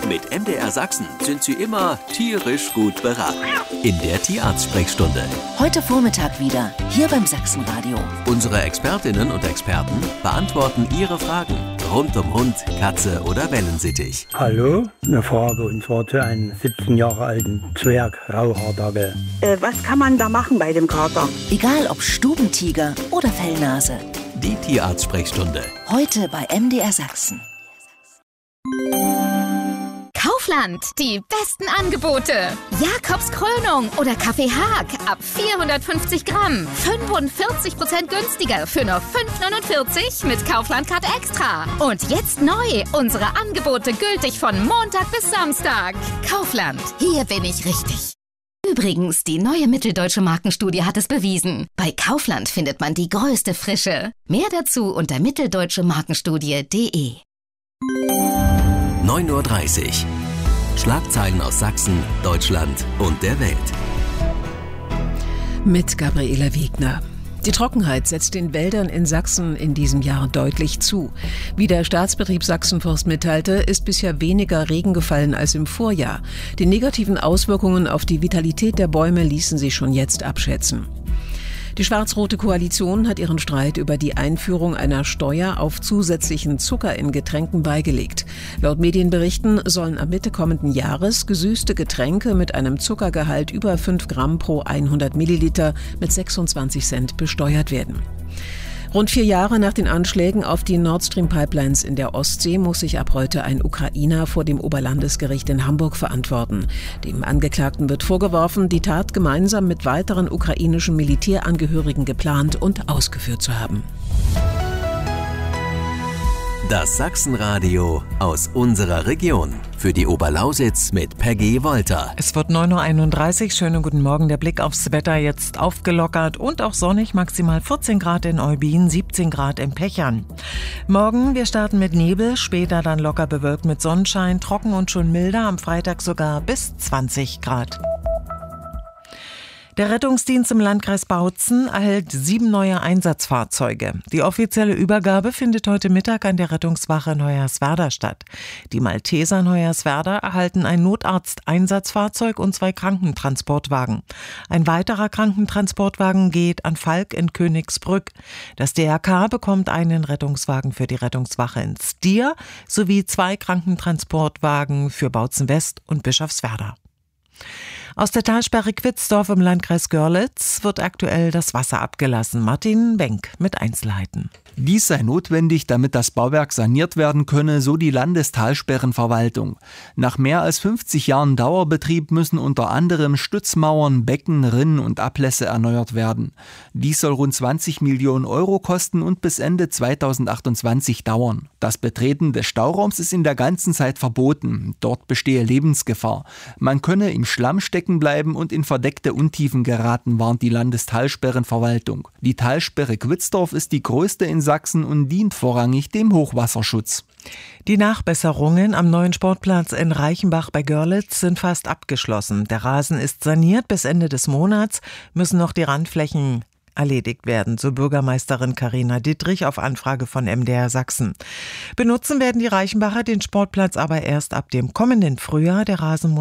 Mit MDR Sachsen sind Sie immer tierisch gut beraten. In der Tierarzt-Sprechstunde. Heute Vormittag wieder, hier beim Sachsenradio. Unsere Expertinnen und Experten beantworten Ihre Fragen rund um Hund, Katze oder Wellensittich. Hallo, eine Frage und zwar zu einem 17 Jahre alten Zwerg-Rauhaardackel. Was kann man da machen bei dem Kater? Egal ob Stubentiger oder Fellnase. Die Tierarzt-Sprechstunde. Heute bei MDR Sachsen. Kaufland, die besten Angebote. Jakobs Krönung oder Kaffee Haag ab 450 Gramm. 45% günstiger für nur 5,49 mit Kaufland-Card Extra. Und jetzt neu, unsere Angebote gültig von Montag bis Samstag. Kaufland, hier bin ich richtig. Übrigens, die neue Mitteldeutsche Markenstudie hat es bewiesen. Bei Kaufland findet man die größte Frische. Mehr dazu unter mitteldeutschemarkenstudie.de. 9:30 Uhr. Schlagzeilen aus Sachsen, Deutschland und der Welt. Mit Gabriela Wiegner. Die Trockenheit setzt den Wäldern in Sachsen in diesem Jahr deutlich zu. Wie der Staatsbetrieb Sachsenforst mitteilte, ist bisher weniger Regen gefallen als im Vorjahr. Die negativen Auswirkungen auf die Vitalität der Bäume ließen sich schon jetzt abschätzen. Die schwarz-rote Koalition hat ihren Streit über die Einführung einer Steuer auf zusätzlichen Zucker in Getränken beigelegt. Laut Medienberichten sollen ab Mitte kommenden Jahres gesüßte Getränke mit einem Zuckergehalt über 5 Gramm pro 100 Milliliter mit 26 Cent besteuert werden. Rund 4 Jahre nach den Anschlägen auf die Nord Stream Pipelines in der Ostsee muss sich ab heute ein Ukrainer vor dem Oberlandesgericht in Hamburg verantworten. Dem Angeklagten wird vorgeworfen, die Tat gemeinsam mit weiteren ukrainischen Militärangehörigen geplant und ausgeführt zu haben. Das Sachsenradio aus unserer Region. Für die Oberlausitz mit Peggy Wolter. Es wird 9:31 Uhr. Schönen guten Morgen. Der Blick aufs Wetter jetzt aufgelockert und auch sonnig. Maximal 14 Grad in Eubin, 17 Grad in Pechern. Morgen, wir starten mit Nebel, später dann locker bewölkt mit Sonnenschein, trocken und schon milder. Am Freitag sogar bis 20 Grad. Der Rettungsdienst im Landkreis Bautzen erhält 7 neue Einsatzfahrzeuge. Die offizielle Übergabe findet heute Mittag an der Rettungswache Hoyerswerda statt. Die Malteser in Hoyerswerda erhalten ein Notarzt-Einsatzfahrzeug und 2 Krankentransportwagen. Ein weiterer Krankentransportwagen geht an Falk in Königsbrück. Das DRK bekommt einen Rettungswagen für die Rettungswache in Stier sowie 2 Krankentransportwagen für Bautzen West und Bischofswerda. Aus der Talsperre Quitzdorf im Landkreis Görlitz wird aktuell das Wasser abgelassen. Martin Wenk mit Einzelheiten. Dies sei notwendig, damit das Bauwerk saniert werden könne, so die Landestalsperrenverwaltung. Nach mehr als 50 Jahren Dauerbetrieb müssen unter anderem Stützmauern, Becken, Rinnen und Ablässe erneuert werden. Dies soll rund 20 Millionen Euro kosten und bis Ende 2028 dauern. Das Betreten des Stauraums ist in der ganzen Zeit verboten. Dort bestehe Lebensgefahr. Man könne im Schlamm stecken bleiben und in verdeckte Untiefen geraten, warnt die Landestalsperrenverwaltung. Die Talsperre Quitzdorf ist die größte in Sachsen und dient vorrangig dem Hochwasserschutz. Die Nachbesserungen am neuen Sportplatz in Reichenbach bei Görlitz sind fast abgeschlossen. Der Rasen ist saniert. Bis Ende des Monats müssen noch die Randflächen erledigt werden, so Bürgermeisterin Carina Dittrich auf Anfrage von MDR Sachsen. Benutzen werden die Reichenbacher den Sportplatz aber erst ab dem kommenden Frühjahr. Der Rasen